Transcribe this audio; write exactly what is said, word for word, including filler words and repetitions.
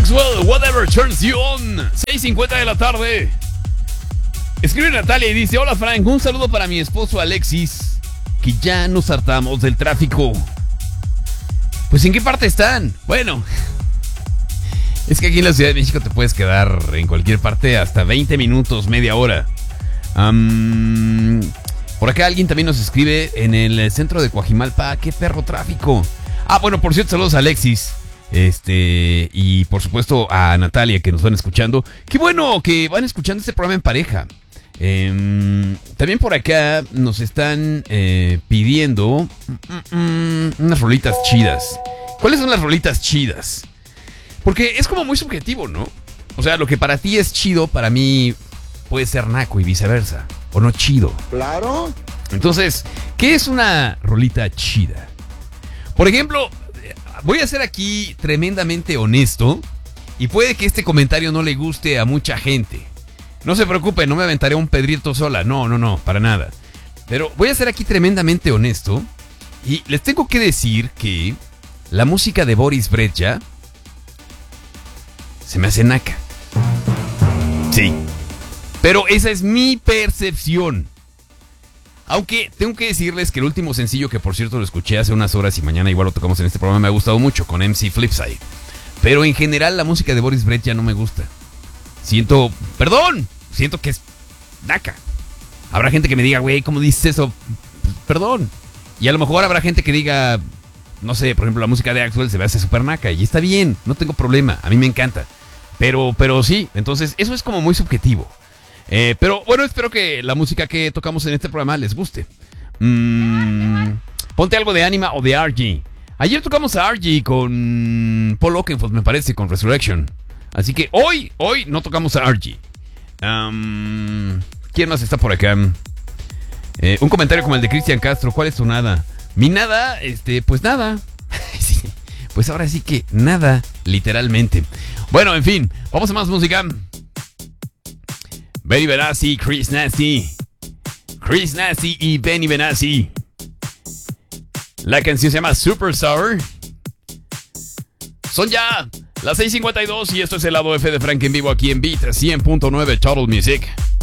Maxwell, Whatever Turns You On. seis cincuenta de la tarde. Escribe Natalia y dice: hola Frank, un saludo para mi esposo Alexis, que ya nos hartamos del tráfico. Pues ¿en qué parte están? Bueno, es que aquí en la Ciudad de México te puedes quedar en cualquier parte hasta veinte minutos, media hora. um, Por acá alguien también nos escribe: en el centro de Coajimalpa, qué perro tráfico. Ah, bueno, por cierto, saludos a Alexis. Este, y por supuesto a Natalia, que nos van escuchando. Qué bueno que van escuchando este programa en pareja. Eh, también por acá nos están eh, pidiendo mm, mm, unas rolitas chidas. ¿Cuáles son las rolitas chidas? Porque es como muy subjetivo, ¿no? O sea, lo que para ti es chido, para mí puede ser naco y viceversa. O no chido. Claro. Entonces, ¿qué es una rolita chida? Por ejemplo, voy a ser aquí tremendamente honesto, y puede que este comentario no le guste a mucha gente. No se preocupe, no me aventaré un Pedrito sola. No, no, no, para nada. Pero voy a ser aquí tremendamente honesto, y les tengo que decir que la música de Boris Brejcha se me hace naca. Sí. Pero esa es mi percepción. Aunque tengo que decirles que el último sencillo, que por cierto lo escuché hace unas horas y mañana igual lo tocamos en este programa, me ha gustado mucho, con M C Flipside. Pero en general la música de Boris Brejcha no me gusta. Siento, perdón, siento que es naca. Habrá gente que me diga, güey, ¿cómo dices eso? Perdón. Y a lo mejor habrá gente que diga, no sé, por ejemplo, la música de Axwell se me hace súper naca. Y está bien, no tengo problema, a mí me encanta. Pero, pero sí, entonces eso es como muy subjetivo. Eh, pero bueno, espero que la música que tocamos en este programa les guste. Mm, ponte algo de Anima o de R G. Ayer tocamos a R G con Paul Oakenfold, me parece, con Resurrection. Así que hoy, hoy no tocamos a R G. Um, ¿Quién más está por acá? Eh, un comentario como el de Cristian Castro. ¿Cuál es tu nada? Mi nada, este, pues nada. Sí, pues ahora sí que nada, literalmente. Bueno, en fin, vamos a más música. Benny Benassi, Chris Nasty. Chris Nasty y Benny Benassi. La canción se llama Superstar. Son ya las seis cincuenta y dos y esto es el lado F de Frank en vivo aquí en Beat cien punto nueve Total Music.